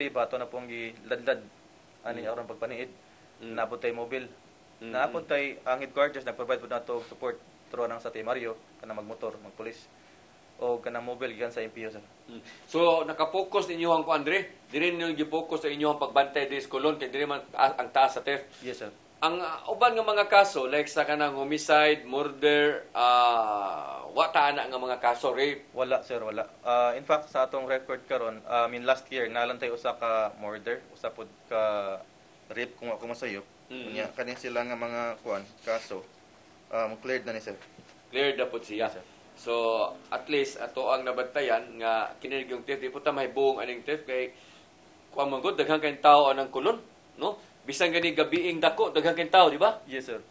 bato na pong giladlad ani aron pagpaniid. Naabot tay mobile. Naabot tay ang headquarters nagprovide pud nato support through nang sa Team Mario kana magmotor, magpulis o kana mobile gikan sa MPO sir. So naka-focus ninyo ang Andre, dili ninyo gi-focus sa inyong pagbantay dis kolon kay dili man ang taas sa theft. Yes sir. Ang uban nga mga kaso like sa kanang homicide, murder, wata na nga mga kaso rape. Wala sir, wala. In fact sa atong record karon, last year nalantay usa ka murder, usa pud ka rape kung ako masayop. Unya kani sila nga mga kaso cleared na ni sir. Cleared na pud siya. Yes, sir. So at least ato ang nabantayan nga kini yung theft di po ta mahibong aning theft kay kuan man gud daghang kay tawo anang kulon, no? Bisan gani gabiing dako daghang kay tawo, di ba? Yes sir.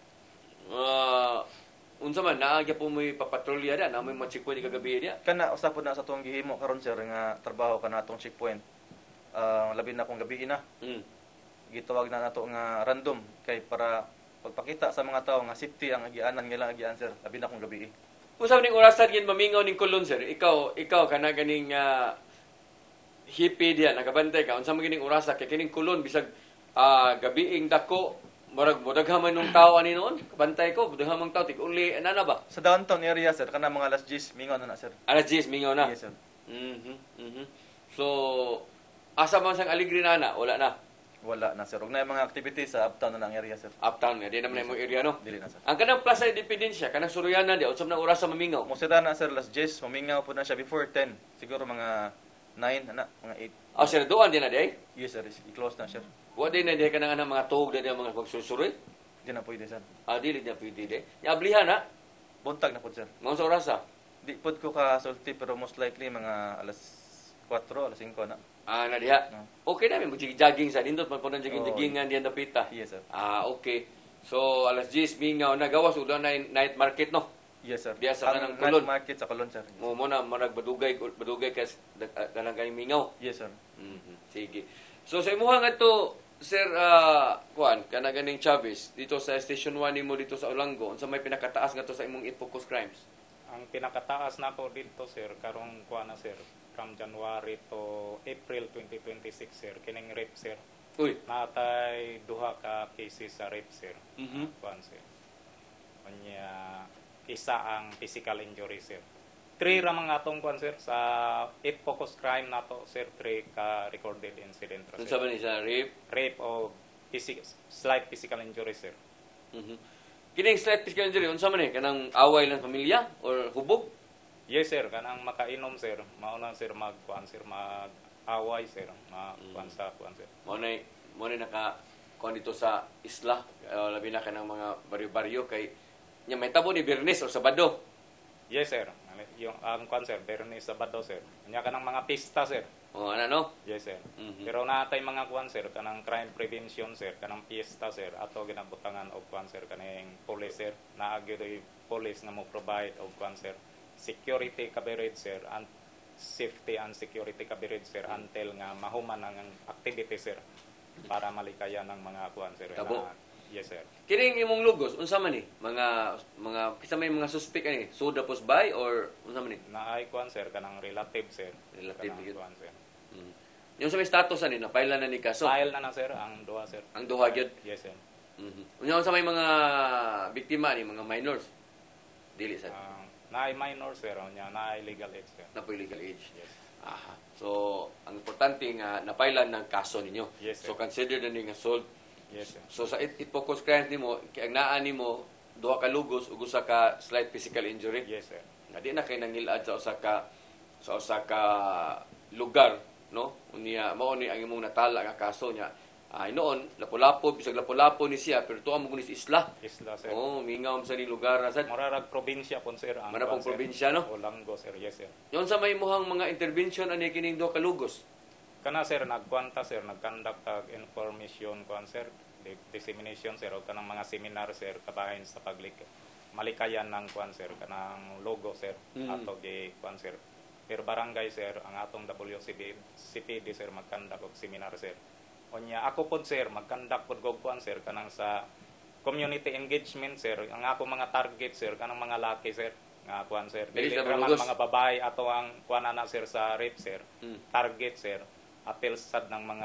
Unsa man naagya po mo'y papatrolya da, na mo'y checkpoint kagabi dia. Kana usa pud na sa atong gihimo karon sir nga trabaho kana atong checkpoint. Labi na kung gabi na. Gitawag na nato nga random kay para pagpakita sa mga tawo nga safety ang agianan nila agian sir. Labi na kung gabi. Unsa ning orasan gin mamingaw ning kulon sir? Ikaw kana ganing hippie dia nakabantay ka. Unsa man gining orasa kay kining kulon bisag gabiing dako murag daghaman nung tawo ani noon. Kabantay ko daghamang tawo tig uli ana ba? Sa downtown area sir kana mga alas 10 mingaw na sir. Alas 10 mingaw na. Yes sir. So asa man sang aligri na wala na. Wala na sir. Ug na mga activities sa uptown na ang area sir. Uptown nga di naman mo area no. Dili na sir. Ang kanang Plaza Independencia kanang Suriana di unsam na oras sa mamingaw. Mo sila na sir alas 10 mamingaw po na siya before 10. Siguro mga 9 ana, mga 8. Sir doan di na di. Yes sir, i-close na sir. Wa di na di kanang ana mga tuog na mga pagsusuroy. Di na pwede sir. Dili na pwede di. Yablihan na. Buntag na po sir. Mga sa oras Di pud ko ka sulti pero most likely mga alas 4, alas 5 na. na diha. No. Okay na may jogging sa nindot man punang joggingan diyan dapita. Yes sir. Okay. So alas 10 mingaw na gawas ulan na night market no. Yes sir. Diya sa kanang Kulon kulon. market sa Kulon sir. Mo na marag badugay kas kanang kay mingaw. Yes sir. Sige. So sa imuha nga to Sir kuan kana ganing Chavez dito sa Station 1 nimo dito sa Olango unsa may pinakataas nga to sa imong focus crimes? Ang pinakataas nako dito sir karong kuan na sir from January to April 2026 sir kining rape sir. Uy, natay duha ka cases sa rape sir. Kuan sir. Unya isa ang physical injury sir. 3 ra mga atong kuan sir sa 8 focus crime nato sir 3 ka recorded incident ra unsa sir. man ni sa rape O slight physical injury sir. Kining slight physical injury unsa man ni kanang away lang pamilya or hubog? Yes sir, kanang makainom sir, mauna sir magkuan sir mag-away sir, kuan sa kuan sir. Mo na naka kuan dito sa isla labi na kanang mga baryo-baryo kay nya may tabo ni Bernes o Sabado. Yes sir, yung ang kuan sir, Bernes Sabado sir. Nya kanang mga pista sir. Ano no? Yes sir. Pero natay mga kuan sir, kanang crime prevention sir, kanang pista sir, ato ginabutangan og kuan sir kaning police sir, naagyo police nga mo provide og kuan sir. Security coverage sir and safety and security coverage sir until nga mahuman ang activity sir para malikayan ng mga kuan sir. Tabo. Yes sir. Kining imong lugos unsa man ni? Mga kisa may mga suspect ani? Soda post by or unsa man ni? Naay kuan sir kanang relative sir. Relative gyud. Kuan sir. Yung sa may status ani napailan na ni kaso. File na sir ang duha sir. Ang duha gyud. Yes sir. Unya sa may mga biktima ni mga minors. Dili sad. Naay minor sir, nya naay legal age sir. Napoy legal age. Yes. So, ang importante nga napailan ng kaso ninyo. Yes, sir. So, consider na ning assault. Yes sir. So, sa focus crime nimo, kay ang naa nimo duha ka lugos ug usa ka slight physical injury. Yes sir. Nga di na kay nangilad sa usa ka lugar, no? Unya mao ni ang imong natala nga kaso nya. Noon lapu-lapu bisag lapu-lapu ni siya pero tuwa mo kunis isla. Isla sir. Mingaw sa ni lugar na sad. Murarag probinsya pon sir ang Manapong probinsya no? Olango sir. Yes sir. Yon sa may muhang mga intervention ani kining duha ka lugos. Kana sir nagkwanta sir nagkandak tag information kuan sir dissemination sir o kanang mga seminar sir kabahin sa malikayan ng kuan sir kanang logo sir ato gi kuan sir per barangay sir ang atong WCPD sir magkandak og seminar sir. Onya ako pod sir magkandak pod og kuan sir kanang sa community engagement sir ang ako mga target sir kanang mga laki sir nga kuan sir dili raman mga babae ato ang kuan ana sir sa rape sir target sir appeal sad ng mga